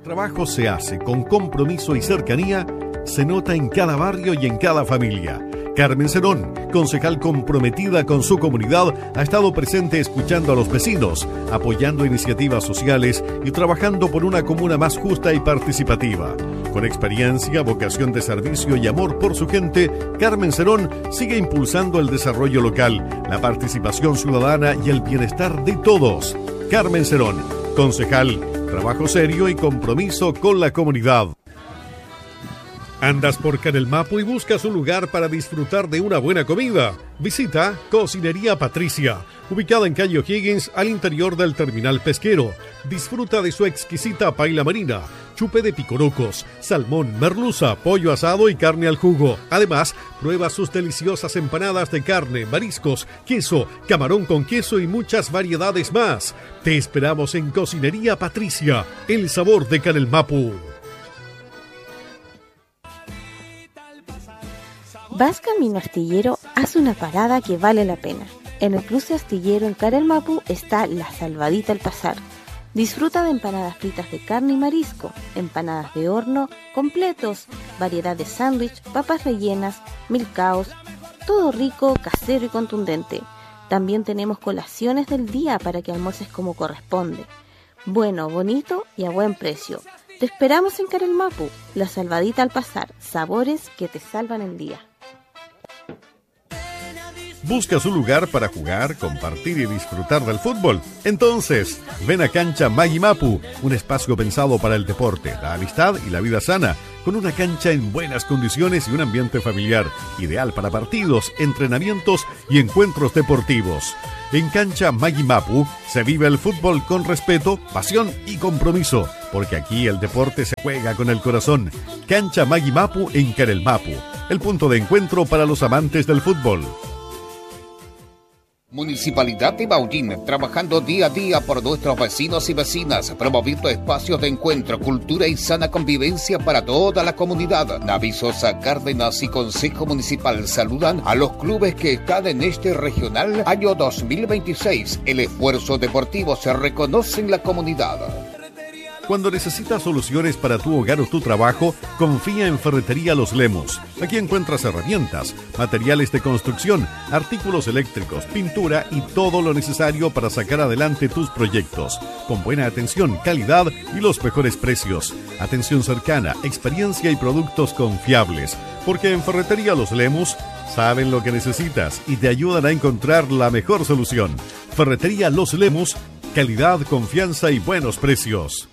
Trabajo se hace con compromiso y cercanía, se nota en cada barrio y en cada familia. Carmen Cerón, concejal comprometida con su comunidad, ha estado presente escuchando a los vecinos, apoyando iniciativas sociales y trabajando por una comuna más justa y participativa. Con experiencia, vocación de servicio y amor por su gente, Carmen Cerón sigue impulsando el desarrollo local, la participación ciudadana y el bienestar de todos. Carmen Cerón, concejal, trabajo serio y compromiso con la comunidad. ¿Andas por Canelmapu y buscas un lugar para disfrutar de una buena comida? Visita Cocinería Patricia, ubicada en calle O'Higgins, al interior del terminal pesquero. Disfruta de su exquisita paella marina, chupe de picorocos, salmón, merluza, pollo asado y carne al jugo. Además, prueba sus deliciosas empanadas de carne, mariscos, queso, camarón con queso y muchas variedades más. Te esperamos en Cocinería Patricia, el sabor de Canelmapu. Vas camino Astillero, haz una parada que vale la pena. En el cruce Astillero en Canelmapu está La Salvadita al Pasar. Disfruta de empanadas fritas de carne y marisco, empanadas de horno, completos, variedad de sándwich, papas rellenas, milcaos, todo rico, casero y contundente. También tenemos colaciones del día para que almuerces como corresponde. Bueno, bonito y a buen precio. Te esperamos en Canelmapu, La Salvadita al Pasar, sabores que te salvan el día. ¿Buscas un lugar para jugar, compartir y disfrutar del fútbol? Entonces, ven a Cancha Maguimapu, un espacio pensado para el deporte, la amistad y la vida sana, con una cancha en buenas condiciones y un ambiente familiar, ideal para partidos, entrenamientos y encuentros deportivos. En Cancha Maguimapu se vive el fútbol con respeto, pasión y compromiso, porque aquí el deporte se juega con el corazón. Cancha Maguimapu en Canelmapu, el punto de encuentro para los amantes del fútbol. Municipalidad de Maullín, trabajando día a día por nuestros vecinos y vecinas, promoviendo espacios de encuentro, cultura y sana convivencia para toda la comunidad. Navi Sosa Cárdenas y Consejo Municipal saludan a los clubes que están en este regional año 2026. El esfuerzo deportivo se reconoce en la comunidad. Cuando necesitas soluciones para tu hogar o tu trabajo, confía en Ferretería Los Lemos. Aquí encuentras herramientas, materiales de construcción, artículos eléctricos, pintura y todo lo necesario para sacar adelante tus proyectos. Con buena atención, calidad y los mejores precios. Atención cercana, experiencia y productos confiables. Porque en Ferretería Los Lemos saben lo que necesitas y te ayudan a encontrar la mejor solución. Ferretería Los Lemos, calidad, confianza y buenos precios.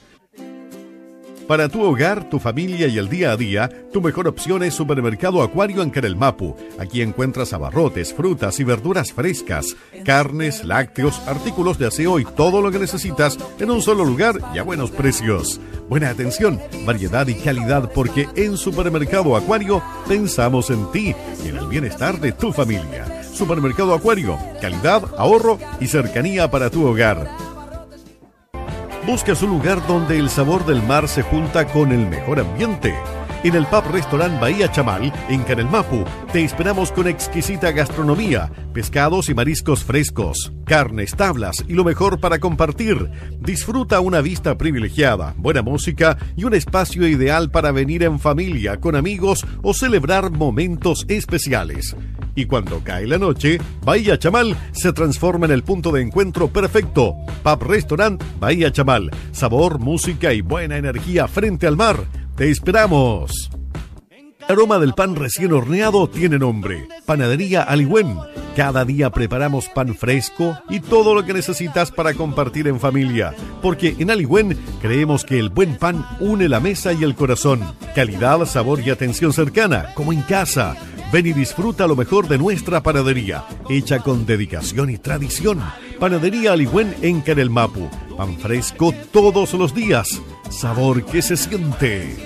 Para tu hogar, tu familia y el día a día, tu mejor opción es Supermercado Acuario en Canelmapu. Aquí encuentras abarrotes, frutas y verduras frescas, carnes, lácteos, artículos de aseo y todo lo que necesitas en un solo lugar y a buenos precios. Buena atención, variedad y calidad, porque en Supermercado Acuario pensamos en ti y en el bienestar de tu familia. Supermercado Acuario, calidad, ahorro y cercanía para tu hogar. Buscas un lugar donde el sabor del mar se junta con el mejor ambiente. En el Pub Restaurant Bahía Chamal, en Canelmapu, te esperamos con exquisita gastronomía, pescados y mariscos frescos, carnes, tablas y lo mejor para compartir. Disfruta una vista privilegiada, buena música y un espacio ideal para venir en familia, con amigos o celebrar momentos especiales. Y cuando cae la noche, Bahía Chamal se transforma en el punto de encuentro perfecto. Pub Restaurant Bahía Chamal, sabor, música y buena energía frente al mar. ¡Te esperamos! El aroma del pan recién horneado tiene nombre: Panadería Aligüen. Cada día preparamos pan fresco y todo lo que necesitas para compartir en familia, porque en Aligüen creemos que el buen pan une la mesa y el corazón. Calidad, sabor y atención cercana, como en casa. Ven y disfruta lo mejor de nuestra panadería, hecha con dedicación y tradición. Panadería Aligüen en Canelmapu. Pan fresco todos los días. Sabor que se siente.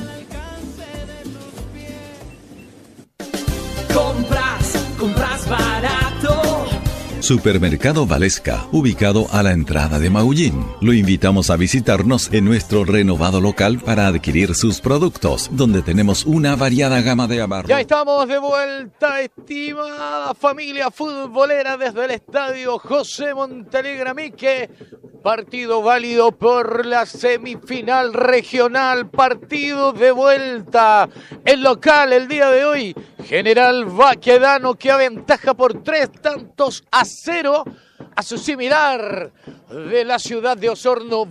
Compras barato. Supermercado Valesca, ubicado a la entrada de Maullín. Lo invitamos a visitarnos en nuestro renovado local para adquirir sus productos, donde tenemos una variada gama de abarrotes. Ya estamos de vuelta, estimada familia futbolera, desde el estadio José Montealegre Mique. Partido válido por la semifinal regional, partido de vuelta. El local el día de hoy, General Baquedano, que aventaja por 3-0 a su similar de la ciudad de Osorno,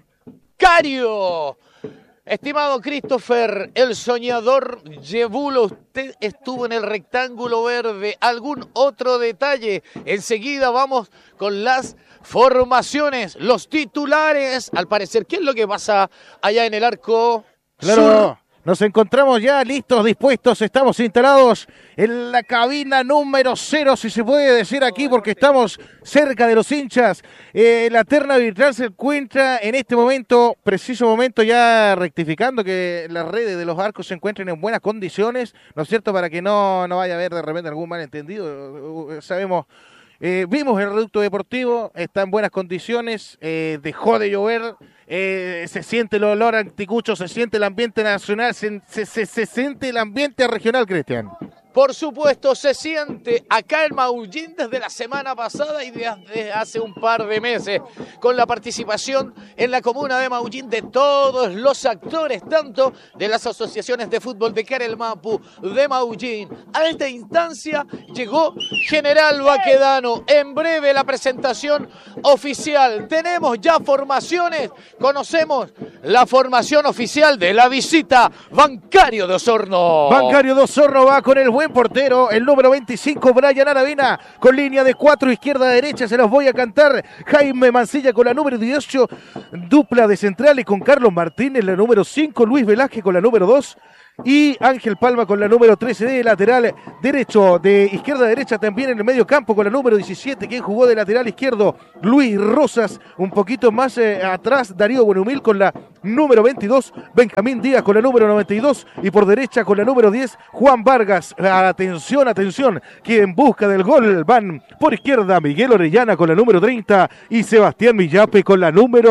Bancario. Estimado Christopher, el soñador Yebulo, usted estuvo en el rectángulo verde. ¿Algún otro detalle? Enseguida vamos con las formaciones, los titulares. Al parecer, ¿qué es lo que pasa allá en el arco Claro, sur? nos encontramos ya listos, dispuestos, estamos instalados en la cabina número 0, si se puede decir aquí, porque estamos cerca de los hinchas. La terna virtual se encuentra en este momento, preciso momento, ya rectificando que las redes de los arcos se encuentren en buenas condiciones, ¿no es cierto? Para que no vaya a haber de repente algún malentendido. Sabemos... vimos el reducto deportivo, está en buenas condiciones, dejó de llover, se siente el olor a anticucho, se siente el ambiente nacional, se siente el ambiente regional, Cristian. Por supuesto, se siente acá en Maullín desde la semana pasada y desde hace un par de meses, con la participación en la comuna de Maullín de todos los actores, tanto de las asociaciones de fútbol de Carel Mapu, de Maullín. A esta instancia llegó General Baquedano. En breve la presentación oficial. Tenemos ya formaciones, conocemos la formación oficial de la visita Bancario de Osorno. Bancario de Osorno va con el buen portero, el número 25, Brian Aravena, con línea de 4, izquierda a derecha, se los voy a cantar. Jaime Mancilla con la número 18, dupla de centrales con Carlos Martínez, la número 5, Luis Velázquez con la número 2. Y Ángel Palma con la número 13 de lateral derecho, de izquierda a derecha también en el medio campo con la número 17, quien jugó de lateral izquierdo, Luis Rosas, un poquito más atrás, Darío Buenumil con la número 22, Benjamín Díaz con la número 92 y por derecha con la número 10, Juan Vargas. Atención, atención, que en busca del gol van por izquierda Miguel Orellana con la número 30 y Sebastián Millape con la número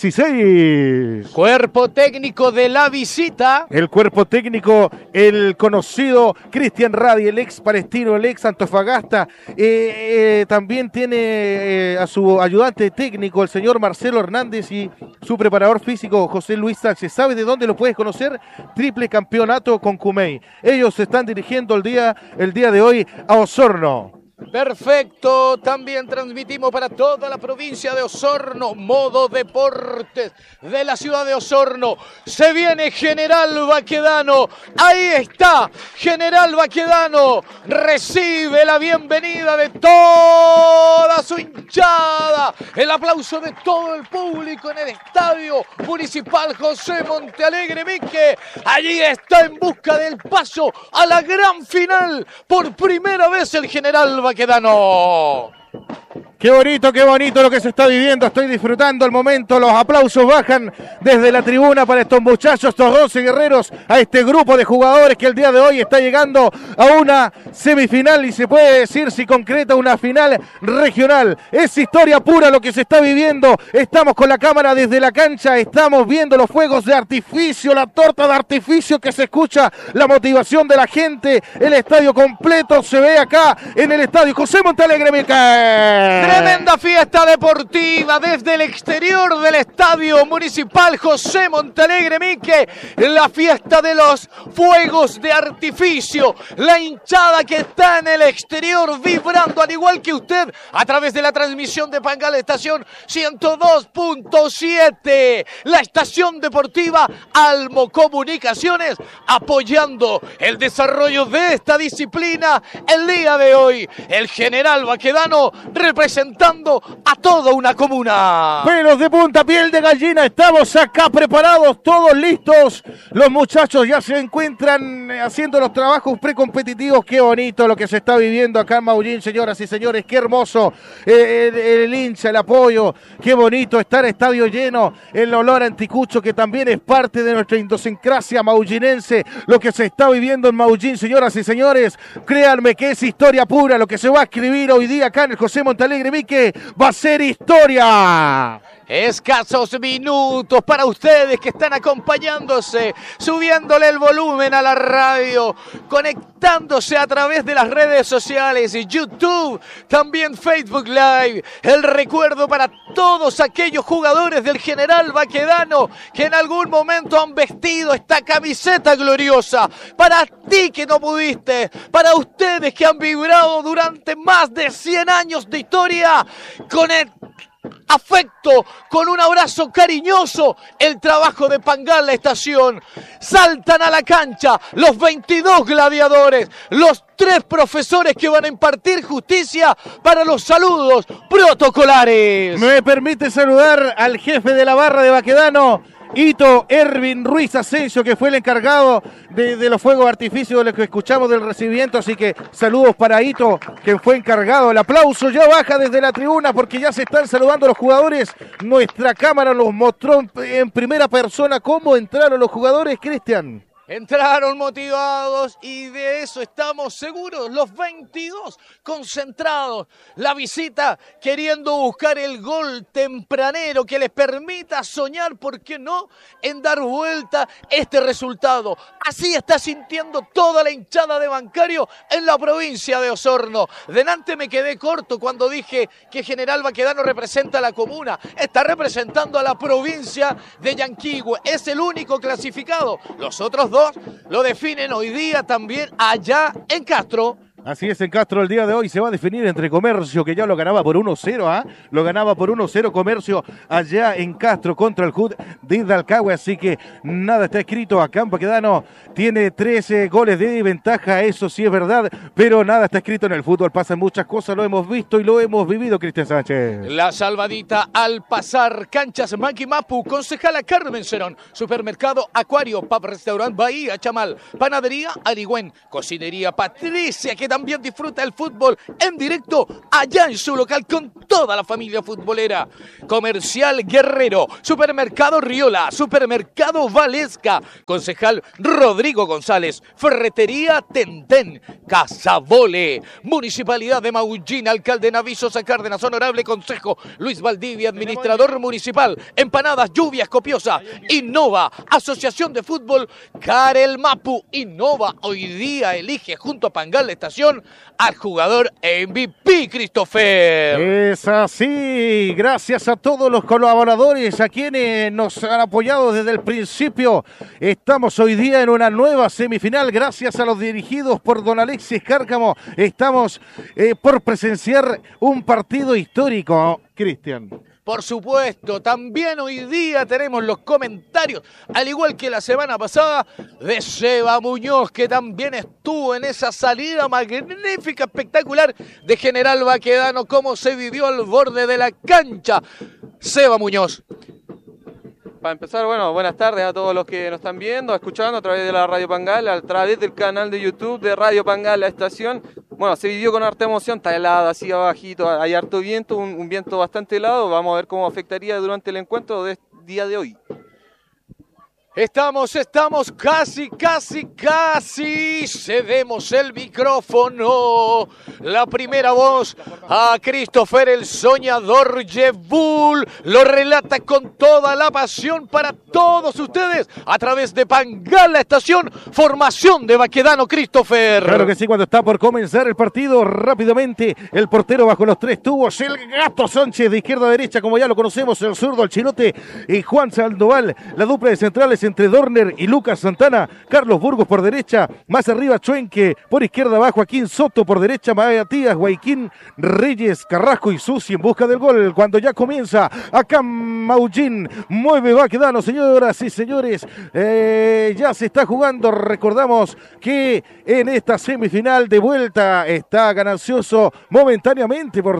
16. Cuerpo técnico de la visita. El cuerpo técnico, el conocido Cristian Radi, el ex palestino, el ex Antofagasta, también tiene a su ayudante técnico, el señor Marcelo Hernández, y su preparador físico, José Luis Sánchez. ¿Sabe de dónde lo puedes conocer? Triple campeonato con Cumey. Ellos se están dirigiendo el día de hoy a Osorno. Perfecto, también transmitimos para toda la provincia de Osorno, Modo Deportes de la ciudad de Osorno. Se viene General Baquedano, ahí está General Baquedano, recibe la bienvenida de toda su hinchada, el aplauso de todo el público en el Estadio Municipal José Montealegre Mique. Allí está en busca del paso a la gran final, por primera vez el General Baquedano. Qué bonito lo que se está viviendo. Estoy disfrutando el momento. Los aplausos bajan desde la tribuna para estos muchachos, estos 11 guerreros, a este grupo de jugadores que el día de hoy está llegando a una semifinal y se puede decir, si concreta, una final regional. Es historia pura lo que se está viviendo. Estamos con la cámara desde la cancha, estamos viendo los fuegos de artificio, la torta de artificio que se escucha, la motivación de la gente. El estadio completo se ve acá en el estadio José Montealegre Mique. Tremenda fiesta deportiva desde el exterior del Estadio Municipal José Montealegre Mique. La fiesta de los fuegos de artificio. La hinchada que está en el exterior vibrando, al igual que usted, a través de la transmisión de Pangal Estación 102.7. La estación deportiva Almo Comunicaciones, apoyando el desarrollo de esta disciplina. El día de hoy, el General Baquedano representando a toda una comuna. Pelos de punta, piel de gallina, estamos acá preparados, todos listos. Los muchachos ya se encuentran haciendo los trabajos precompetitivos. Qué bonito lo que se está viviendo acá en Maullín, señoras y señores. Qué hermoso el hincha, el apoyo. Qué bonito estar estadio lleno. El olor a anticucho, que también es parte de nuestra idiosincrasia maullinense. Lo que se está viviendo en Maullín, señoras y señores. Créanme que es historia pura lo que se va a escribir hoy día acá en el José Montealegre Mique. Va a ser historia. Escasos minutos para ustedes que están acompañándose, subiéndole el volumen a la radio, conectándose a través de las redes sociales, YouTube, también Facebook Live. El recuerdo para todos aquellos jugadores del General Baquedano que en algún momento han vestido esta camiseta gloriosa. Para ti que no pudiste, para ustedes que han vibrado durante más de 100 años de historia, con el afecto, con un abrazo cariñoso, el trabajo de Pangal La Estación. Saltan a la cancha los 22 gladiadores, los 3 profesores que van a impartir justicia para los saludos protocolares. Me permite saludar al jefe de la barra de Baquedano, Hito Ervin Ruiz Asensio, que fue el encargado de los fuegos de artificio de los que escuchamos del recibimiento, así que saludos para Hito, que fue encargado. El aplauso ya baja desde la tribuna porque ya se están saludando los jugadores. Nuestra cámara nos mostró en primera persona cómo entraron los jugadores, Cristian. Entraron motivados y de eso estamos seguros. Los 22 concentrados. La visita queriendo buscar el gol tempranero que les permita soñar, ¿por qué no?, en dar vuelta este resultado. Así está sintiendo toda la hinchada de Bancario en la provincia de Osorno. Delante me quedé corto cuando dije que General Baquedano representa a la comuna. Está representando a la provincia de Yanquihue. Es el único clasificado. Los otros dos lo definen hoy día también allá en Castro. Así es, en Castro el día de hoy se va a definir entre Comercio, que ya lo ganaba por 1-0, lo ganaba por 1-0 Comercio allá en Castro contra el HUD de Hidalcahue, así que nada está escrito. Acá en Baquedano tiene 13 goles de ventaja, eso sí es verdad, pero nada está escrito en el fútbol. Pasan muchas cosas, lo hemos visto y lo hemos vivido, Cristian Sánchez. La salvadita al pasar. Canchas Maqui Mapu, concejala Carmen Cerón, supermercado Acuario, pub restaurant Bahía Chamal, panadería Arigüen, cocinería Patricia, que también disfruta el fútbol en directo allá en su local con toda la familia futbolera. Comercial Guerrero, supermercado Riola, supermercado Valesca, concejal Rodrigo González, ferretería Tentén, Casabole, Municipalidad de Maullín, alcalde Naviso Cárdenas, honorable consejo Luis Valdivia, administrador municipal, empanadas Lluvias Copiosas, Innova, asociación de fútbol Karel Mapu. Innova hoy día elige junto a Pangal La Estación al jugador MVP, Christopher. Es así, gracias a todos los colaboradores, a quienes nos han apoyado desde el principio. Estamos hoy día en una nueva semifinal, gracias a los dirigidos por don Alexis Cárcamo. Estamos por presenciar un partido histórico, Cristian. Por supuesto, también hoy día tenemos los comentarios, al igual que la semana pasada, de Seba Muñoz, que también estuvo en esa salida magnífica, espectacular de General Baquedano, cómo se vivió al borde de la cancha. Seba Muñoz. Para empezar, bueno, buenas tardes a todos los que nos están viendo, escuchando a través de la Radio Pangal, a través del canal de YouTube de Radio Pangal La Estación. Bueno, se vivió con harta emoción, está helada, así abajito, hay harto viento, un viento bastante helado. Vamos a ver cómo afectaría durante el encuentro del día de hoy. Estamos casi, cedemos el micrófono. La primera voz a Christopher el Soñador Yebul. Lo relata con toda la pasión para todos ustedes a través de Pangal La Estación. Formación de Baquedano, Christopher. Claro que sí, cuando está por comenzar el partido, rápidamente el portero bajo los 3 tubos, el Gato Sánchez de izquierda a derecha, como ya lo conocemos, el zurdo, el chilote y Juan Sandoval. La dupla de centrales entre Dorner y Lucas Santana, Carlos Burgos por derecha, más arriba Chuenque, por izquierda abajo Joaquín Soto, por derecha Matías Guayquín, Reyes, Carrasco y Susi en busca del gol. Cuando ya comienza acá Maullín, mueve Baquedano, señoras y señores, ya se está jugando. Recordamos que en esta semifinal de vuelta está ganancioso momentáneamente por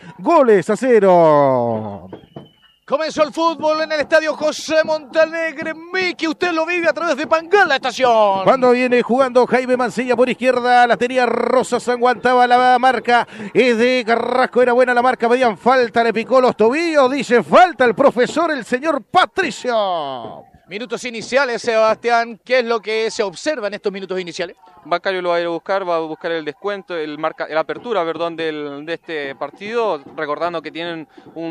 3-0. Comenzó el fútbol en el estadio José Montalegre. Miki, usted lo vive a través de Pangal La Estación. Cuando viene jugando Jaime Mancilla por izquierda, la tenía Rosas, aguantaba la marca, es de Carrasco, era buena la marca, pedían falta, le picó los tobillos, dice falta el profesor, el señor Patricio. Minutos iniciales, Sebastián. ¿Qué es lo que se observa en estos minutos iniciales? Bancario lo va a ir a buscar, va a buscar el descuento, la apertura, perdón, de este partido, recordando que tienen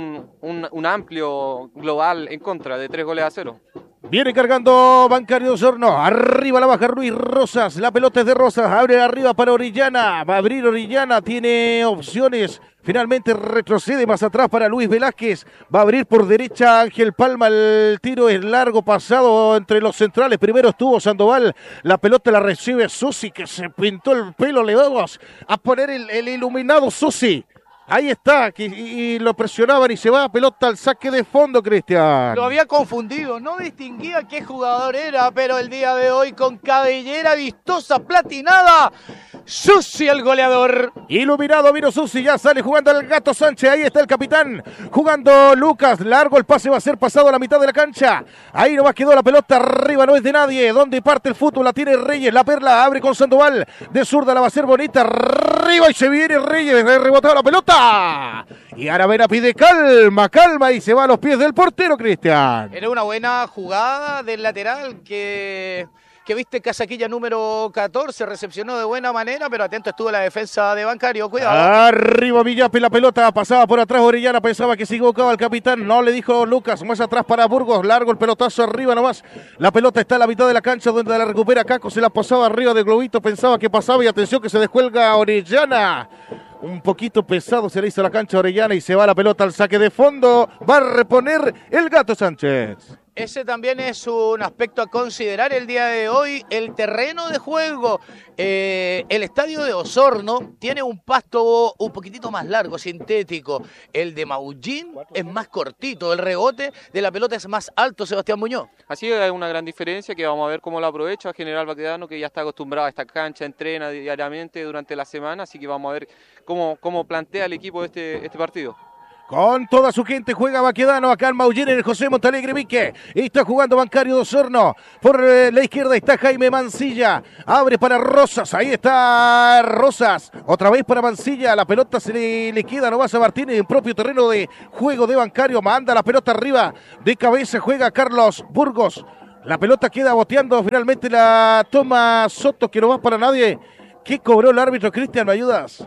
un amplio global en contra de 3-0. Viene cargando Bancario de Osorno, arriba la baja Ruiz Rosas, la pelota es de Rosas, abre arriba para Orellana, va a abrir Orellana, tiene opciones, finalmente retrocede más atrás para Luis Velázquez, va a abrir por derecha Ángel Palma, el tiro es largo, pasado entre los centrales, primero estuvo Sandoval, la pelota la recibe Susi, que se pintó el pelo, le vamos a poner el iluminado Susi. Ahí está, y lo presionaban y se va, pelota al saque de fondo, Cristian. Lo había confundido, no distinguía qué jugador era, pero el día de hoy con cabellera vistosa, platinada, Susi el goleador. Iluminado vino Susi, ya sale jugando el Gato Sánchez, ahí está el capitán, jugando Lucas, largo el pase va a ser pasado a la mitad de la cancha. Ahí nomás quedó la pelota, arriba no es de nadie, donde parte el fútbol, la tiene Reyes, la perla, abre con Sandoval, de zurda la va a ser bonita, arriba y se viene Reyes, rebotado la pelota. Y Aravena pide calma y se va a los pies del portero, Cristian. Era una buena jugada del lateral que viste Casaquilla número 14, recepcionó de buena manera, pero atento estuvo la defensa de Bancario, cuidado. Arriba Villapi, la pelota pasaba por atrás, Orellana pensaba que se equivocaba el capitán, no le dijo Lucas, más atrás para Burgos, largo el pelotazo arriba nomás, la pelota está a la mitad de la cancha donde la recupera Caco, se la pasaba arriba de globito, pensaba que pasaba y atención que se descuelga Orellana. Un poquito pesado se le hizo la cancha a Orellana y se va la pelota al saque de fondo. Va a reponer el Gato Sánchez. Ese también es un aspecto a considerar el día de hoy, el terreno de juego. El estadio de Osorno tiene un pasto un poquitito más largo, sintético. El de Maullín es más cortito, el rebote de la pelota es más alto, Sebastián Muñoz. Así que hay una gran diferencia que vamos a ver cómo lo aprovecha General Baquedano, que ya está acostumbrado a esta cancha, entrena diariamente durante la semana, así que vamos a ver cómo plantea el equipo este partido. Con toda su gente juega Baquedano acá en Maullín en el José Montalegre Mique. Está jugando Bancario de Osorno. Por la izquierda está Jaime Mancilla. Abre para Rosas. Ahí está Rosas. Otra vez para Mancilla. La pelota se le queda nomás a Martínez en propio terreno de juego de Bancario. Manda la pelota arriba. De cabeza juega Carlos Burgos. La pelota queda boteando. Finalmente la toma Soto, que no va para nadie. ¿Qué cobró el árbitro, Cristian? ¿Me ayudas?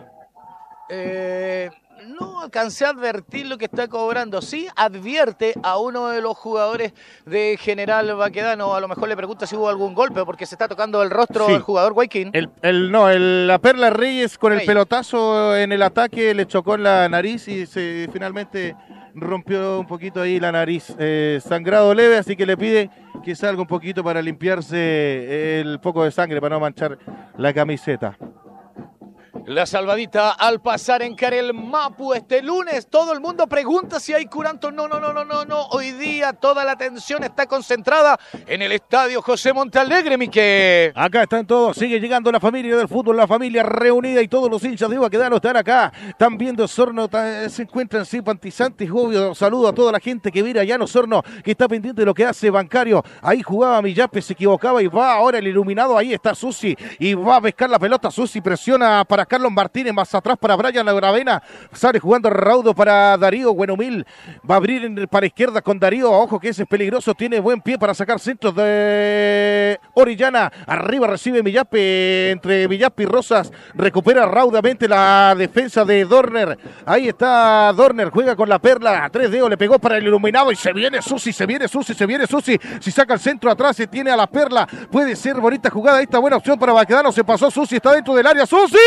No alcancé a advertir lo que está cobrando. Sí advierte a uno de los jugadores de General Baquedano. A lo mejor le pregunta si hubo algún golpe porque se está tocando el rostro del jugador Guayquín. La Perla Reyes con el pelotazo en el ataque le chocó en la nariz y finalmente rompió un poquito ahí la nariz. Sangrado leve, así que le pide que salga un poquito para limpiarse el poco de sangre, para no manchar la camiseta. La salvadita al pasar en Carel Mapu este lunes. Todo el mundo pregunta si hay curanto. No. Hoy día toda la atención está concentrada en el estadio José Montalegre, Mique. Acá están todos. Sigue llegando la familia del fútbol, la familia reunida y todos los hinchas de Baquedano están acá. Están viendo Osorno. Se encuentran simpatizantes. Obvio, saludo a toda la gente que viene allá en Osorno, que está pendiente de lo que hace Bancario. Ahí jugaba Millape, se equivocaba y va ahora el iluminado. Ahí está Susi y va a pescar la pelota. Susi presiona para Carlos Martínez, más atrás para Brian Aravena, sale jugando Raudo para Darío Buenomil, va a abrir para izquierda con Darío, ojo que ese es peligroso, tiene buen pie para sacar centros de Orellana, arriba recibe Millape, entre Millape y Rosas, recupera raudamente la defensa de Dorner, ahí está Dorner, juega con la Perla, a 3 dedos le pegó para el iluminado y se viene Susi, si saca el centro atrás se tiene a la Perla, puede ser bonita jugada, esta buena opción para Baquedano, se pasó Susi, está dentro del área, Susi,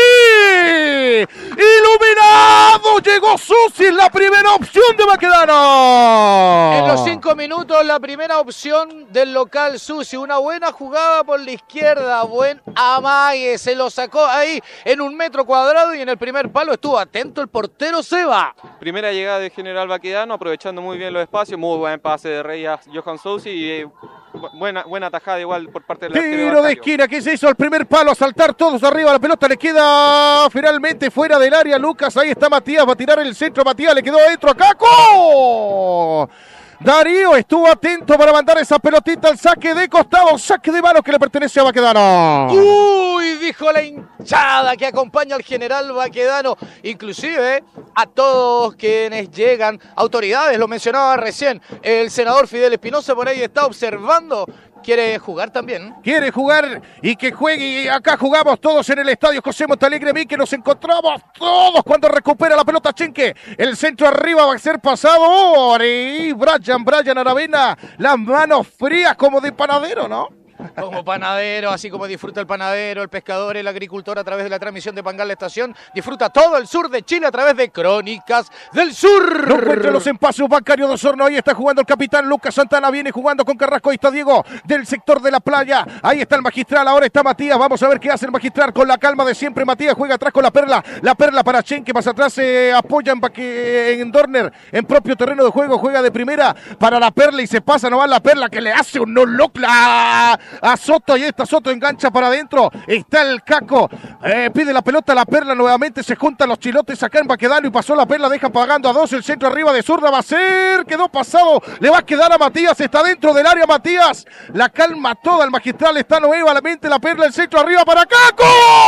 iluminado, llegó Susi, la primera opción de Baquedano. En los 5 minutos la primera opción del local Susi, una buena jugada por la izquierda, buen amague, se lo sacó ahí en 1 metro cuadrado y en el primer palo estuvo atento el portero Seba. Primera llegada de General Baquedano, aprovechando muy bien los espacios, muy buen pase de Reyes Johan Susi y buena tajada igual por parte de la tiro de esquina que se hizo al primer palo, a saltar todos arriba, la pelota le queda finalmente fuera del área, Lucas, ahí está Matías, va a tirar el centro, Matías le quedó adentro a Caco. Darío estuvo atento para mandar esa pelotita al saque de costado, saque de mano que le pertenece a Baquedano. Uy, dijo la hinchada que acompaña al general Baquedano, inclusive a todos quienes llegan, autoridades, lo mencionaba recién, el senador Fidel Espinosa por ahí está observando. ¿Quiere jugar también? Quiere jugar y que juegue. Y acá jugamos todos en el estadio José Montalegre Mique. Nos encontramos todos cuando recupera la pelota Chenque. El centro arriba va a ser pasado. Y Brian Aravena. Las manos frías como de panadero, ¿no? Como panadero, así como disfruta el panadero, el pescador, el agricultor a través de la transmisión de Pangal La Estación. Disfruta todo el sur de Chile a través de Crónicas del Sur. No encuentra los espacios bancarios de Osorno. Ahí está jugando el capitán Lucas Santana. Viene jugando con Carrasco. Ahí está Diego del sector de la playa. Ahí está el magistral. Ahora está Matías. Vamos a ver qué hace el magistral con la calma de siempre. Matías juega atrás con la perla. La perla para Chenque. Más atrás se apoya en Dorner. En propio terreno de juego. Juega de primera para la perla y se pasa nomás la perla que le hace un no-look a Soto. Ahí está Soto, engancha para adentro. Está el Caco, pide la pelota a la perla nuevamente. Se juntan los chilotes acá en Baquedano y pasó la perla. Deja pagando a 2. El centro arriba de zurda va a ser. Quedó pasado. Le va a quedar a Matías. Está dentro del área Matías. La calma toda. El magistral está nuevamente la perla. El centro arriba para Caco.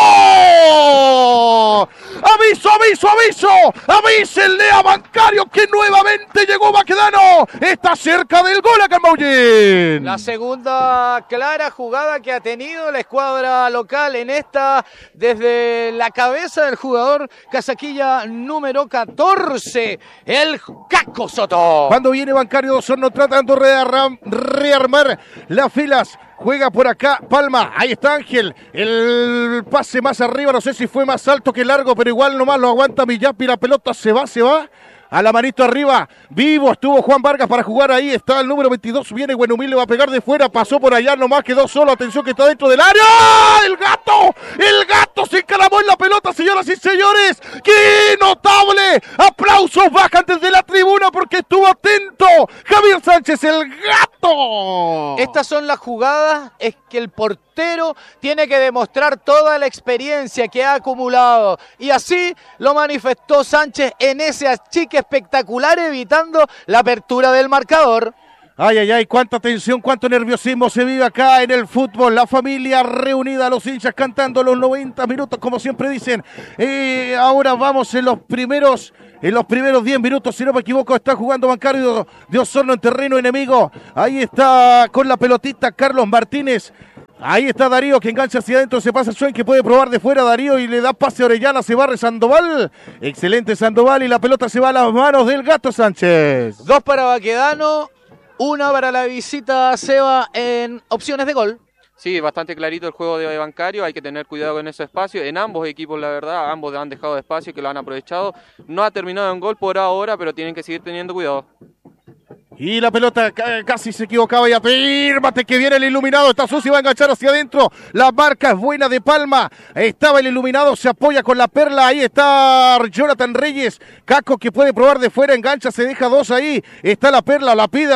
¡Aviso, aviso, aviso! ¡Avísenle a Bancario que nuevamente llegó Baquedano! Está cerca del gol acá en Maullín. La segunda clara jugada que ha tenido la escuadra local en esta, desde la cabeza del jugador casaquilla número 14, el Caco Soto. Cuando viene Bancario de Osorno tratando de rearmar las filas. Juega por acá Palma, ahí está Ángel, el pase más arriba, no sé si fue más alto que largo, pero igual nomás lo aguanta Villapi, la pelota se va, a la manito arriba, vivo estuvo Juan Vargas para jugar ahí, está el número 22, viene Buenumil, le va a pegar de fuera, pasó por allá nomás, quedó solo, atención que está dentro del área, el gato se encaramó en la pelota, señoras y señores, ¡qué notable! Aplausos bajan desde la tribuna porque estuvo atento Javier Sánchez, el gato. Estas son las jugadas, es que el portero tiene que demostrar toda la experiencia que ha acumulado y así lo manifestó Sánchez en ese achique espectacular evitando la apertura del marcador. Ay, ay, ay, cuánta tensión, cuánto nerviosismo se vive acá en el fútbol. La familia reunida, los hinchas cantando los 90 minutos, como siempre dicen. Ahora vamos en los primeros 10 minutos, si no me equivoco, está jugando Bancario de Osorno en terreno enemigo. Ahí está con la pelotita Carlos Martínez. Ahí está Darío que engancha hacia adentro, se pasa Schwen que puede probar de fuera Darío y le da pase a Orellana, se barre Sandoval. Excelente Sandoval y la pelota se va a las manos del Gato Sánchez. 2 para Baquedano, 1 para la visita Seba en opciones de gol. Sí, bastante clarito el juego de Bancario, hay que tener cuidado con ese espacio, en ambos equipos la verdad, ambos han dejado espacio que lo han aprovechado, no ha terminado en gol por ahora, pero tienen que seguir teniendo cuidado. Y la pelota casi se equivocaba y afírmate que viene el iluminado, está sucio y va a enganchar hacia adentro, la marca es buena de Palma, estaba el iluminado, se apoya con la perla, ahí está Jonathan Reyes, Caco que puede probar de fuera, engancha, se deja 2 ahí, está la perla, la pide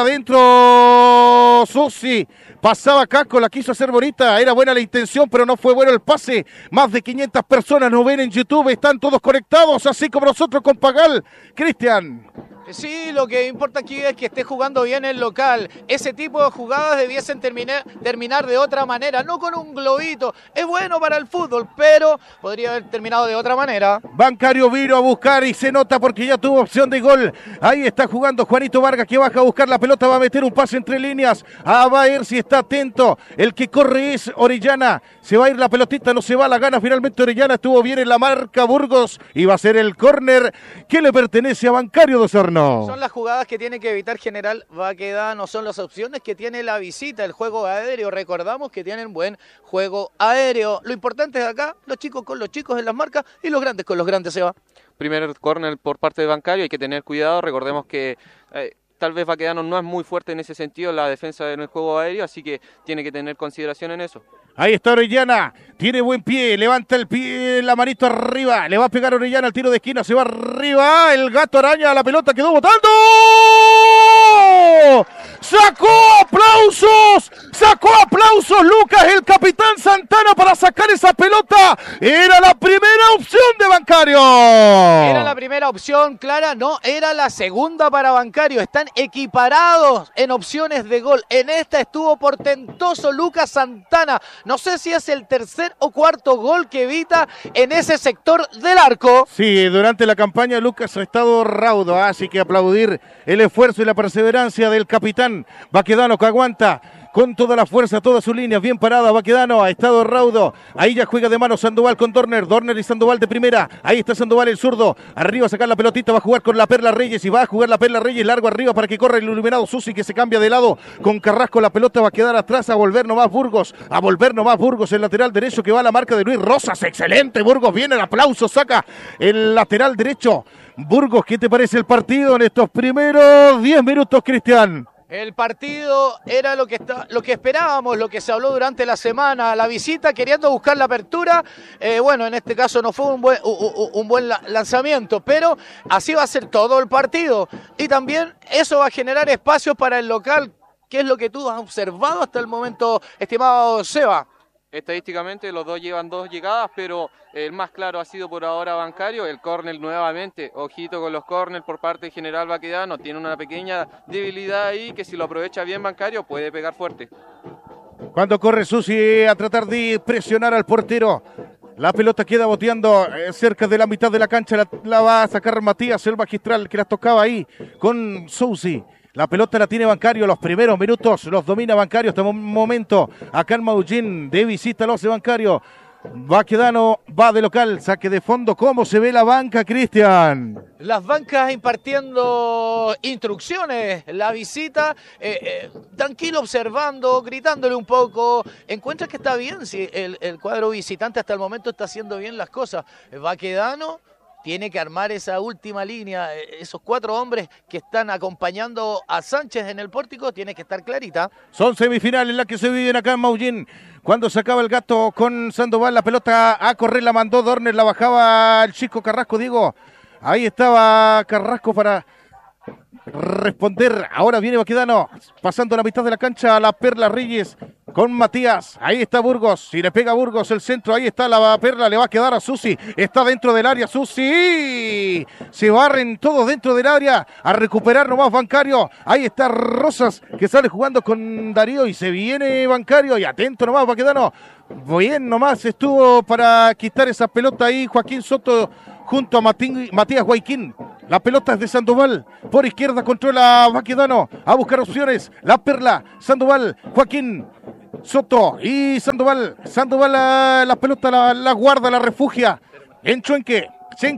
adentro Susi, pasaba Caco, la quiso hacer bonita, era buena la intención pero no fue bueno el pase, más de 500 personas nos ven en YouTube, están todos conectados, así como nosotros con Pagal, Cristian. Sí, lo que importa aquí es que esté jugando bien el local. Ese tipo de jugadas debiesen terminar de otra manera, no con un globito. Es bueno para el fútbol, pero podría haber terminado de otra manera. Bancario vino a buscar y se nota porque ya tuvo opción de gol. Ahí está jugando Juanito Vargas que baja a buscar la pelota, va a meter un pase entre líneas. Va a ver si está atento. El que corre es Orellana. Se va a ir la pelotita, no se va, la gana finalmente Orellana. Estuvo bien en la marca Burgos y va a ser el córner que le pertenece a Bancario de Osorno. Son las jugadas que tiene que evitar General Baquedano, son las opciones que tiene la visita, el juego aéreo. Recordamos que tienen buen juego aéreo. Lo importante es acá, los chicos con los chicos en las marcas y los grandes con los grandes, se va. Primer córner por parte de Bancario, hay que tener cuidado, recordemos que tal vez Baquedano no es muy fuerte en ese sentido, la defensa en el juego aéreo, así que tiene que tener consideración en eso. Ahí está Orellana, tiene buen pie, levanta el pie, la manito arriba, le va a pegar Orellana al tiro de esquina, se va arriba, el Gato araña, la pelota quedó botando. ¡Sacó aplausos! ¡Sacó aplausos Lucas, el capitán Santana, para sacar esa pelota! Era la primera opción de Bancario. Era la primera opción, Clara, no, era la segunda para Bancario. Están equiparados en opciones de gol. En esta estuvo portentoso Lucas Santana. No sé si es el tercer o cuarto gol que evita en ese sector del arco. Sí, durante la campaña Lucas ha estado raudo, así que aplaudir el esfuerzo y la perseverancia del capitán Baquedano, que aguanta con toda la fuerza, toda su línea, bien parada. Baquedano ha estado raudo. Ahí ya juega de mano Sandoval con Dorner. Dorner y Sandoval de primera. Ahí está Sandoval, el zurdo. Arriba a sacar la pelotita. Va a jugar con la Perla Reyes. Y va a jugar la Perla Reyes largo arriba para que corra el iluminado Susi, que se cambia de lado con Carrasco. La pelota va a quedar atrás. A volver nomás Burgos. A volver nomás Burgos, el lateral derecho, que va a la marca de Luis Rosas. Excelente Burgos. Viene el aplauso. Saca el lateral derecho. Burgos, ¿qué te parece el partido en estos primeros 10 minutos, Cristian? El partido era lo que esperábamos, lo que se habló durante la semana, la visita queriendo buscar la apertura. Bueno, en este caso no fue un buen lanzamiento, pero así va a ser todo el partido. Y también eso va a generar espacios para el local, que es lo que tú has observado hasta el momento, estimado Seba. Estadísticamente los dos llevan 2 llegadas, pero el más claro ha sido por ahora Bancario. El córner nuevamente, ojito con los córner por parte de General Baquedano, tiene una pequeña debilidad ahí que si lo aprovecha bien Bancario puede pegar fuerte. Cuando corre Susi a tratar de presionar al portero, la pelota queda boteando cerca de la mitad de la cancha, la va a sacar Matías, el magistral que la tocaba ahí con Susi. La pelota la tiene Bancario, los primeros minutos los domina Bancario hasta el momento. Acá en Maullín, de visita los de Bancario. Baquedano va de local, saque de fondo. ¿Cómo se ve la banca, Cristian? Las bancas impartiendo instrucciones, la visita, tranquilo observando, gritándole un poco. Encuentra que está bien, si el cuadro visitante hasta el momento está haciendo bien las cosas. Baquedano tiene que armar esa última línea, esos 4 hombres que están acompañando a Sánchez en el pórtico, tiene que estar clarita. Son semifinales las que se viven acá en Maullín. Cuando sacaba el gato con Sandoval, la pelota a correr la mandó Dorner, la bajaba el chico Carrasco, Diego. Ahí estaba Carrasco para responder. Ahora viene Baquedano, pasando la mitad de la cancha a la Perla Reyes con Matías. Ahí está Burgos, si le pega Burgos el centro, ahí está la Perla, le va a quedar a Susi. Está dentro del área Susi. Se barren todos dentro del área a recuperar nomás Bancario. Ahí está Rosas, que sale jugando con Darío y se viene Bancario. Y atento nomás Baquedano. Bien nomás estuvo para quitar esa pelota ahí Joaquín Soto junto a Matías Guayquín. La pelota es de Sandoval, por izquierda controla Baquedano, a buscar opciones, la Perla, Sandoval, Joaquín Soto y Sandoval la pelota la guarda, la refugia en Chenque,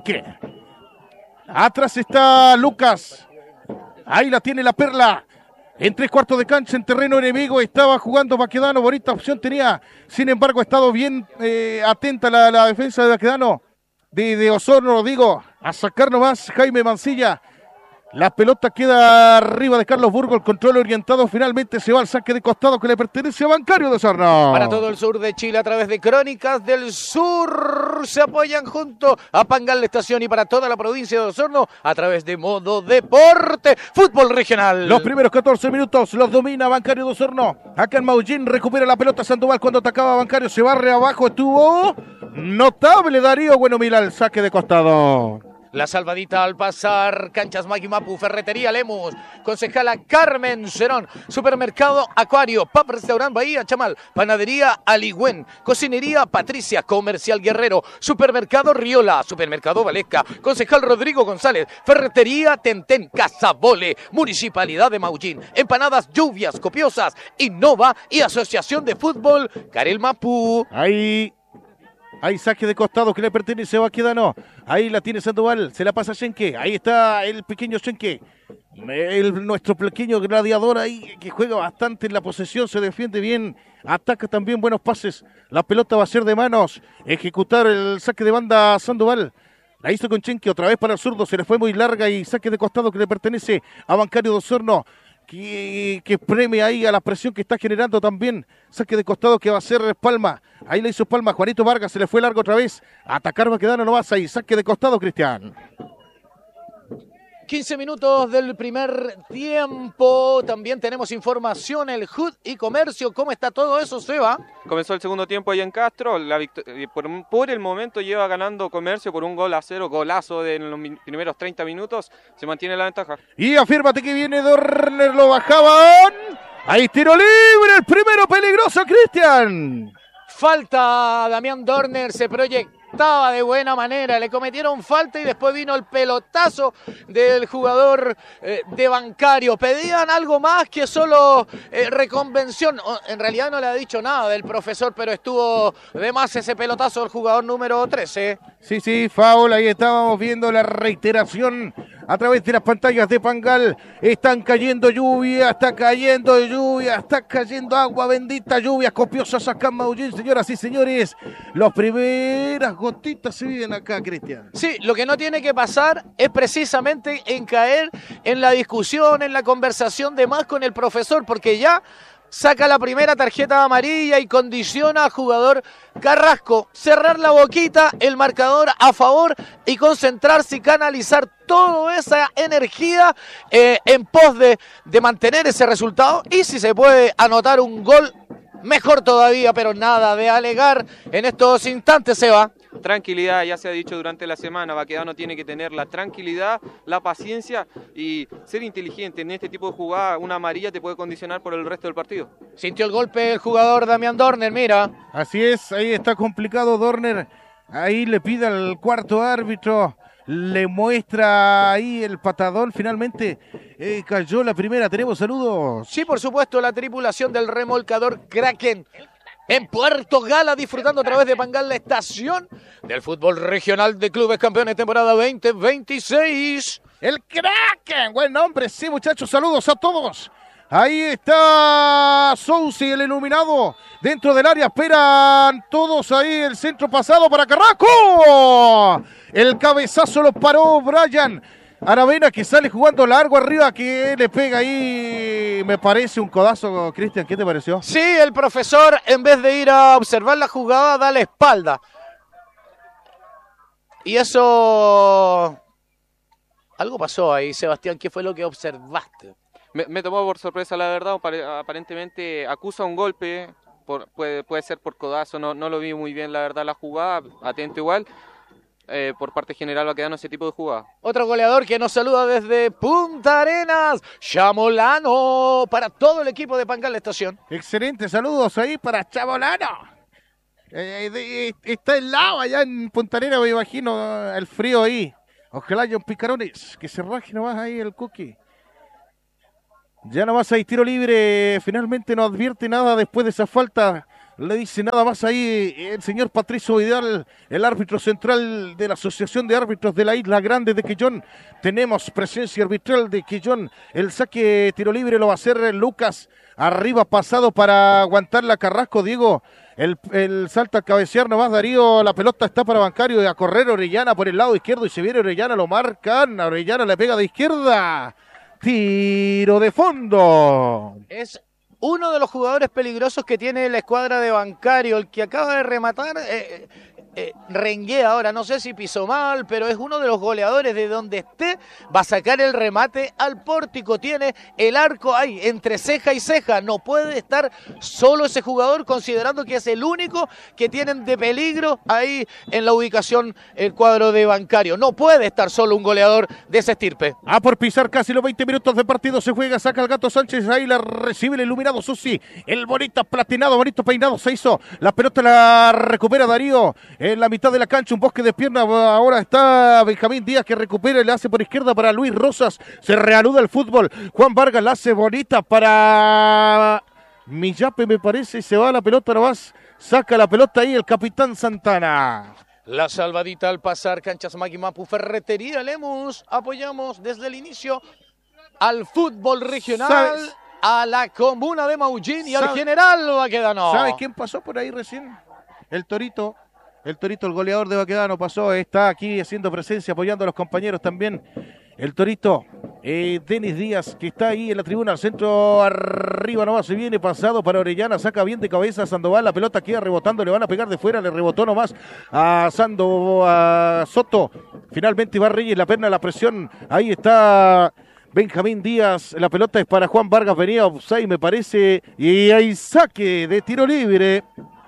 atrás está Lucas, ahí la tiene la Perla, en 3/4 de cancha, en terreno enemigo, estaba jugando Baquedano, bonita opción tenía, sin embargo ha estado bien atenta la defensa de Baquedano, de Osorno, lo digo, a sacar nomás Jaime Mancilla. La pelota queda arriba de Carlos Burgos, el control orientado, finalmente se va al saque de costado que le pertenece a Bancario de Osorno. Para todo el sur de Chile a través de Crónicas del Sur se apoyan junto a Pangal Estación y para toda la provincia de Osorno a través de Modo Deporte, fútbol regional. Los primeros 14 minutos los domina Bancario de Osorno. Acá en Maullín recupera la pelota Sandoval cuando atacaba Bancario, se barre abajo, estuvo notable Darío Buenomila al saque de costado. La salvadita al pasar, Canchas Maquimapu, Ferretería Lemus, Concejala Carmen Cerón, Supermercado Acuario, Pub Restaurant Bahía Chamal, Panadería Aligüen, Cocinería Patricia, Comercial Guerrero, Supermercado Riola, Supermercado Valesca, Concejal Rodrigo González, Ferretería Tentén, Casabole, Municipalidad de Maullín, Empanadas Lluvias Copiosas, Innova y Asociación de Fútbol Carel Mapu. Hay saque de costado que le pertenece a Baquedano. Ahí la tiene Sandoval. Se la pasa a Chenque. Ahí está el pequeño Chenque. Nuestro pequeño gladiador ahí que juega bastante en la posesión. Se defiende bien. Ataca también buenos pases. La pelota va a ser de manos. Ejecutar el saque de banda a Sandoval. La hizo con Chenque. Otra vez para el zurdo. Se le fue muy larga y saque de costado que le pertenece a Bancario de Osorno. Que premia ahí a la presión que está generando también. Saque de costado que va a ser Palma. Ahí le hizo Palma. Juanito Vargas se le fue largo otra vez. Atacar Baquedano no vas ahí. Saque de costado, Cristian. 15 minutos del primer tiempo. También tenemos información, el HUD y Comercio. ¿Cómo está todo eso, Seba? Comenzó el segundo tiempo ahí en Castro. Por el momento lleva ganando Comercio por 1-0. Golazo en los primeros 30 minutos. Se mantiene la ventaja. Y afírmate que viene Dorner, lo bajaban. Ahí tiro libre, el primero peligroso, Cristian. Falta Damián Dorner, se proyectaba de buena manera, le cometieron falta y después vino el pelotazo del jugador de Bancario. Pedían algo más que solo reconvención. En realidad no le ha dicho nada del profesor, pero estuvo de más ese pelotazo del jugador número 13. Sí, foul, ahí estábamos viendo la reiteración a través de las pantallas de Pangal. Están cayendo lluvia, está cayendo agua bendita, lluvias copiosas acá en Maullín, señoras y señores. Las primeras gotitas se viven acá, Cristian. Sí, lo que no tiene que pasar es precisamente en caer en la discusión, en la conversación de más con el profesor, porque ya saca la primera tarjeta amarilla y condiciona al jugador Carrasco. Cerrar la boquita, el marcador a favor y concentrarse y canalizar toda esa energía en pos de mantener ese resultado. Y si se puede anotar un gol, mejor todavía, pero nada de alegar en estos instantes, Seba. Tranquilidad, ya se ha dicho durante la semana, Baquedano tiene que tener la tranquilidad, la paciencia y ser inteligente. En este tipo de jugada, una amarilla te puede condicionar por el resto del partido. Sintió el golpe el jugador Damián Dorner, mira. Así es, ahí está complicado Dorner. Ahí le pide al cuarto árbitro, le muestra ahí el patadón. Finalmente cayó la primera. Tenemos saludos. Sí, por supuesto, la tripulación del remolcador Kraken en Puerto Gala, disfrutando a través de Pangal la estación del fútbol regional de clubes campeones temporada 2026. El Kraken, buen nombre, sí, muchachos, saludos a todos. Ahí está Sousi, el iluminado, dentro del área, esperan todos ahí el centro pasado para Carrasco. El cabezazo lo paró Brian Aravena, que sale jugando largo arriba, que le pega ahí, me parece un codazo. Cristian, ¿qué te pareció? Sí, el profesor, en vez de ir a observar la jugada, da la espalda. Y eso... Algo pasó ahí, Sebastián, ¿qué fue lo que observaste? Me tomó por sorpresa, la verdad. Aparentemente acusa un golpe, puede ser por codazo, no lo vi muy bien, la verdad, la jugada, atento igual. Por parte general va quedando ese tipo de jugada. Otro goleador que nos saluda desde Punta Arenas, Chamolano, para todo el equipo de Pangal la estación. Excelente, saludos ahí para Chamolano. Está helado allá en Punta Arenas, me imagino el frío ahí. Ojalá haya un picarones, que se raje nomás ahí el cookie. Ya nomás hay tiro libre, finalmente no advierte nada después de esa falta. Le dice nada más ahí el señor Patricio Vidal, el árbitro central de la Asociación de Árbitros de la Isla Grande de Quillón. Tenemos presencia arbitral de Quillón. El saque tiro libre lo va a hacer Lucas. Arriba pasado para aguantar la Carrasco, Diego. El salta a cabecear nomás Darío. La pelota está para Bancario y a correr Orellana por el lado izquierdo. Y se viene Orellana, lo marcan. Orellana le pega de izquierda. Tiro de fondo. Es uno de los jugadores peligrosos que tiene la escuadra de Bancario, el que acaba de rematar, Rengué ahora, no sé si pisó mal, pero es uno de los goleadores de donde esté, va a sacar el remate al pórtico, tiene el arco ahí, entre ceja y ceja, no puede estar solo ese jugador, considerando que es el único que tienen de peligro ahí en la ubicación el cuadro de Bancario, no puede estar solo un goleador de ese estirpe. Por pisar casi los 20 minutos de partido se juega, saca el Gato Sánchez, ahí la recibe el iluminado Susi, el bonito platinado, bonito peinado se hizo, la pelota la recupera Darío, en la mitad de la cancha, un bosque de pierna, ahora está Benjamín Díaz que recupera y le hace por izquierda para Luis Rosas, se reanuda el fútbol, Juan Vargas la hace bonita para Millape me parece, se va la pelota nomás, saca la pelota ahí el capitán Santana. La salvadita al pasar, canchas Maguimapu, Ferretería Lemus, apoyamos desde el inicio al fútbol regional, ¿sabes? A la comuna de Maullín y al general Baquedano. ¿Sabes quién pasó por ahí recién? El Torito, el goleador de Baquedano pasó, está aquí haciendo presencia, apoyando a los compañeros también. El Torito Denis Díaz, que está ahí en la tribuna al centro, arriba nomás se viene pasado para Orellana, saca bien de cabeza a Sandoval, la pelota queda rebotando, le van a pegar de fuera, le rebotó nomás a Soto, finalmente va Reyes, la perna, la presión, ahí está Benjamín Díaz, la pelota es para Juan Vargas, venía offside me parece, y hay saque de tiro libre.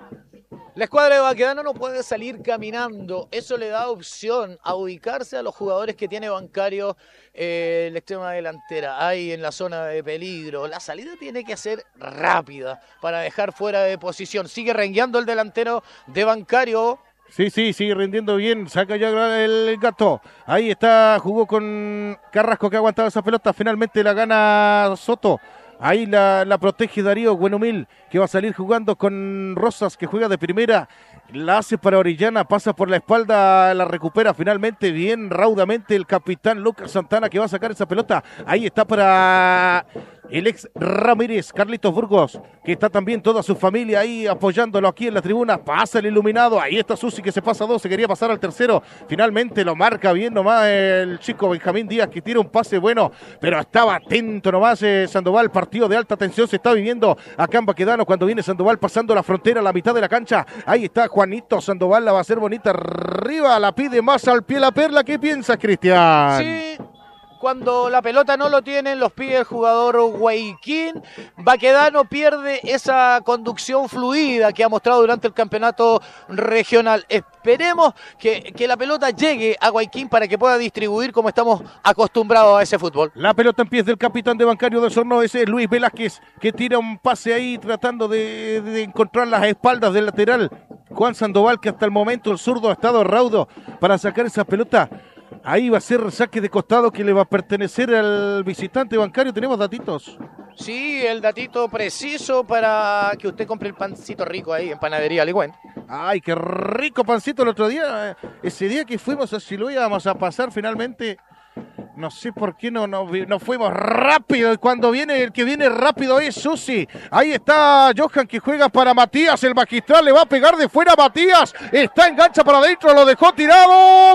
La escuadra de Baquedano no puede salir caminando, eso le da opción a ubicarse a los jugadores que tiene Bancario en la extrema delantera, ahí en la zona de peligro. La salida tiene que ser rápida para dejar fuera de posición. Sigue rengueando el delantero de Bancario. Sí, sigue rindiendo bien, saca ya el Gato. Ahí está, jugó con Carrasco que ha aguantado esa pelota, finalmente la gana Soto. Ahí la protege Darío Buenumil, que va a salir jugando con Rosas, que juega de primera. La hace para Orellana, pasa por la espalda, la recupera finalmente bien raudamente el capitán Lucas Santana, que va a sacar esa pelota. Ahí está para el ex Ramírez, Carlitos Burgos, que está también toda su familia ahí apoyándolo aquí en la tribuna. Pasa el iluminado, ahí está Susi que se pasa a dos, se quería pasar al tercero. Finalmente lo marca bien nomás el chico Benjamín Díaz, que tira un pase bueno, pero estaba atento nomás Sandoval. Partido de alta tensión se está viviendo acá en Baquedano cuando viene Sandoval pasando la frontera a la mitad de la cancha. Ahí está Juanito Sandoval, la va a hacer bonita arriba, la pide más al pie la perla. ¿Qué piensas, Cristian? Sí. Cuando la pelota no lo tienen los pies el jugador Guayquín, Baquedano pierde esa conducción fluida que ha mostrado durante el campeonato regional. Esperemos que la pelota llegue a Guayquín para que pueda distribuir como estamos acostumbrados a ese fútbol. La pelota en pies del capitán de Bancario de Osorno, ese es Luis Velázquez, que tira un pase ahí tratando de encontrar las espaldas del lateral. Juan Sandoval, que hasta el momento el zurdo ha estado raudo para sacar esa pelota. Ahí va a ser saque de costado que le va a pertenecer al visitante Bancario. ¿Tenemos datitos? Sí, el datito preciso para que usted compre el pancito rico ahí en Panadería Ligüen. Ay, qué rico pancito el otro día. Ese día que fuimos a Siloé íbamos a pasar finalmente. No sé por qué no fuimos rápido. Y cuando viene, el que viene rápido es Susi. Ahí está Johan que juega para Matías. El magistral le va a pegar de fuera a Matías. Está engancha para adentro, lo dejó tirado.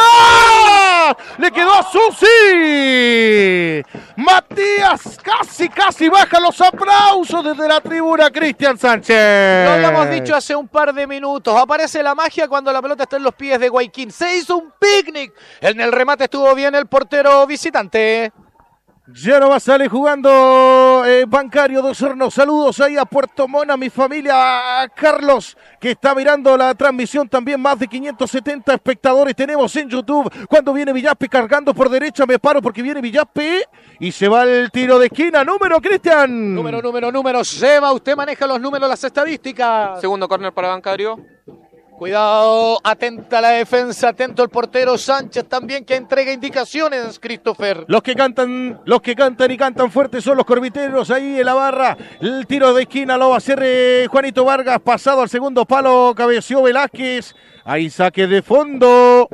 ¡Matías! Le quedó a Susi. Matías casi baja los aplausos desde la tribuna Cristian Sánchez. Lo habíamos dicho hace un par de minutos. Aparece la magia cuando la pelota está en los pies de Guayquín. Se hizo un picnic. En el remate estuvo bien el portero visitante. Ya no va a salir jugando Bancario de Osorno. Saludos ahí a Puerto Mona, mi familia, a Carlos, que está mirando la transmisión también. Más de 570 espectadores tenemos en YouTube. Cuando viene Villaspe cargando por derecha, me paro porque viene Villaspe y se va el tiro de esquina. Número, Cristian. Número. Seba, usted maneja los números, las estadísticas. Segundo córner para Bancario. Cuidado, atenta la defensa, atento el portero Sánchez también que entrega indicaciones, Christopher. Los que cantan y cantan fuerte son los corbiteros ahí en la barra. El tiro de esquina lo va a hacer Juanito Vargas, pasado al segundo palo, cabeció Velázquez. Ahí saque de fondo.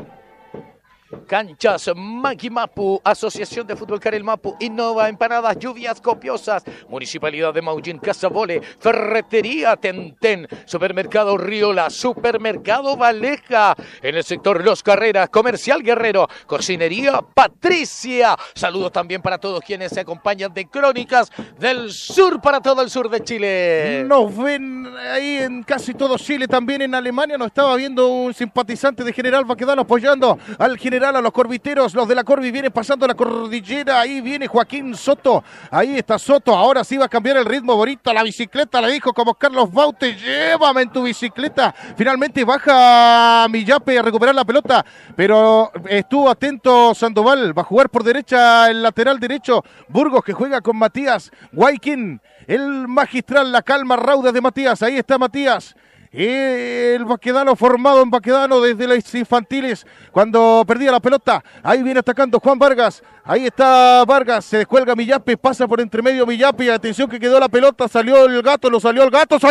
Canchas Maquimapu, Asociación de Fútbol Carel Mapu, Innova, empanadas, lluvias copiosas, Municipalidad de Maullín, Casa Vole, Ferretería Tentén, Supermercado Riola, Supermercado Valeja, en el sector Los Carreras, Comercial Guerrero, Cocinería Patricia. Saludos también para todos quienes se acompañan de Crónicas del Sur, para todo el sur de Chile. Nos ven ahí en casi todo Chile, también en Alemania. Nos estaba viendo un simpatizante de General Baquedano apoyando al General, a los corbiteros. Los de la Corvi vienen pasando la cordillera. Ahí viene Joaquín Soto. Ahí está Soto. Ahora sí va a cambiar el ritmo bonito. La bicicleta le dijo como Carlos Baute: llévame en tu bicicleta. Finalmente baja Millape a recuperar la pelota, pero estuvo atento Sandoval. Va a jugar por derecha el lateral derecho. Burgos, que juega con Matías. Guayquín, el magistral, la calma rauda de Matías. Ahí está Matías. El Baquedano, formado en Baquedano desde las infantiles, cuando perdía la pelota. Ahí viene atacando Juan Vargas. Ahí está Vargas, se descuelga Millape, pasa por entre medio Millape. Atención que quedó la pelota, salió el gato. ¡Salió el gato!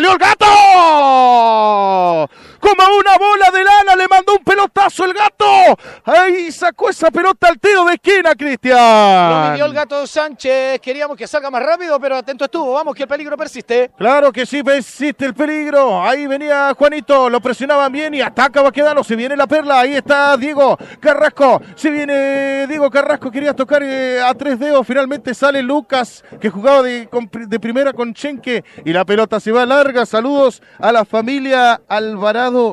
Como una bola de lana le mandó un pelotazo el gato. Ahí sacó esa pelota al tiro de esquina, Cristian. Lo midió el gato Sánchez, queríamos que salga más rápido, pero atento estuvo. Vamos que el peligro persiste. Claro que sí, persiste el peligro. Ahí venía venía Juanito, lo presionaban bien y ataca Baquedano, se viene la perla, ahí está Diego Carrasco, se viene Diego Carrasco, quería tocar a 3 dedos, finalmente sale Lucas, que jugaba de primera con Chenque, y la pelota se va larga. Saludos a la familia Alvarado,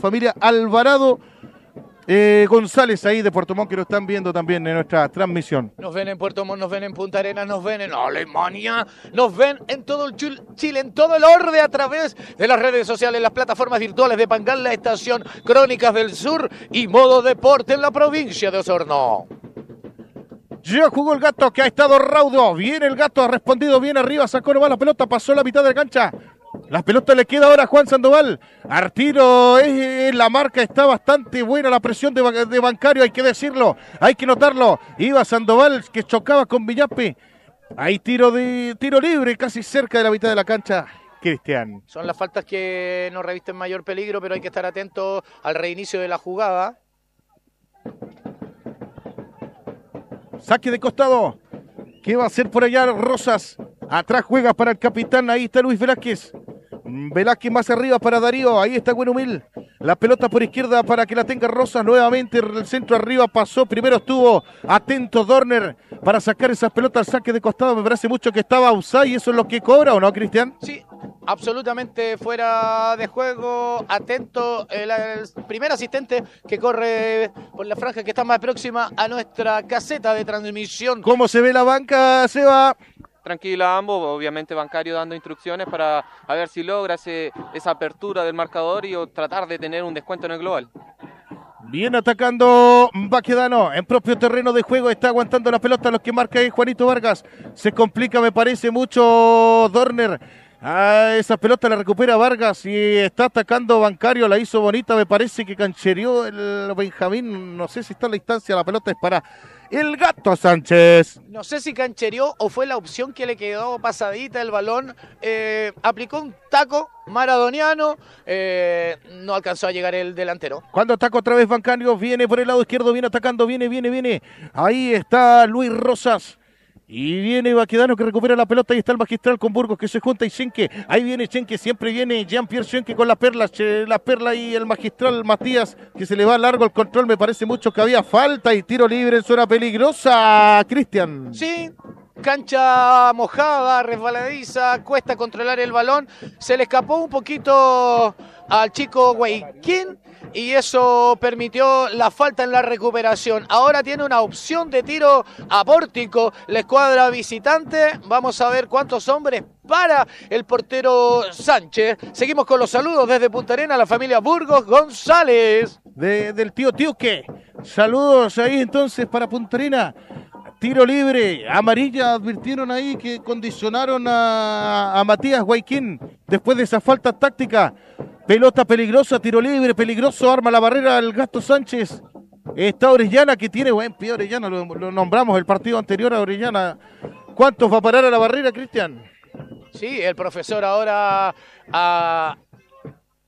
González ahí de Puerto Montt, que lo están viendo también en nuestra transmisión. Nos ven en Puerto Montt, nos ven en Punta Arenas, nos ven en Alemania, nos ven en todo el Chile, en todo el orbe, a través de las redes sociales, las plataformas virtuales de Pangal, la estación Crónicas del Sur y Modo Deporte en la provincia de Osorno. Ya jugó el Gato, que ha estado raudo. Viene el Gato, ha respondido bien arriba, sacó nomás la pelota, pasó la mitad de la cancha. La pelota le queda ahora a Juan Sandoval. Artiro la marca, está bastante buena la presión de Bancario, hay que decirlo, hay que notarlo. Iba Sandoval, que chocaba con Villape. Hay tiro libre, casi cerca de la mitad de la cancha. Cristian. Son las faltas que no revisten mayor peligro, pero hay que estar atentos al reinicio de la jugada. Saque de costado. ¿Qué va a hacer por allá Rosas? Atrás juega para el capitán. Ahí está Luis Velázquez. Velázquez más arriba para Darío. Ahí está Buenumil. La pelota por izquierda para que la tenga Rosas nuevamente. El centro arriba pasó. Primero estuvo atento Dorner para sacar esas pelotas al saque de costado. Me parece mucho que estaba offside y eso es lo que cobra, ¿o no, Cristian? Sí, absolutamente fuera de juego. Atento el primer asistente que corre por la franja que está más próxima a nuestra caseta de transmisión. ¿Cómo se ve la banca, Seba? Tranquila ambos, obviamente Bancario dando instrucciones para a ver si logra esa apertura del marcador y tratar de tener un descuento en el global. Bien atacando Baquedano en propio terreno de juego, está aguantando la pelota, los que marca es Juanito Vargas. Se complica, me parece mucho Dorner. Esa pelota la recupera Vargas y está atacando Bancario, la hizo bonita, me parece que canchereó el Benjamín, no sé si está en la instancia, la pelota es para el Gato Sánchez. No sé si canchereó o fue la opción que le quedó pasadita el balón, aplicó un taco maradoniano, no alcanzó a llegar el delantero. Cuando ataca otra vez Bancario, viene por el lado izquierdo, viene atacando, viene, ahí está Luis Rosas. Y viene Baquedano que recupera la pelota. Ahí está el magistral con Burgos que se junta y Chenque. Ahí viene Chenque, siempre viene Jean-Pierre Chenque con la perla y el magistral Matías que se le va largo el control. Me parece mucho que había falta y tiro libre en zona peligrosa, Cristian. Sí, cancha mojada, resbaladiza, cuesta controlar el balón. Se le escapó un poquito al chico Huayquín y eso permitió la falta en la recuperación. Ahora tiene una opción de tiro a pórtico la escuadra visitante. Vamos a ver cuántos hombres para el portero Sánchez. Seguimos con los saludos desde Punta Arenas, la familia Burgos González. Del tío Tiuque. Saludos ahí entonces para Punta Arenas. Tiro libre, amarilla, advirtieron ahí que condicionaron a Matías Huayquín después de esa falta táctica. Pelota peligrosa, tiro libre, peligroso, arma la barrera el Gato Sánchez. Está Orellana que tiene buen pie, Orellana, lo nombramos el partido anterior a Orellana. ¿Cuántos va a parar a la barrera, Cristian? Sí, el profesor ahora ha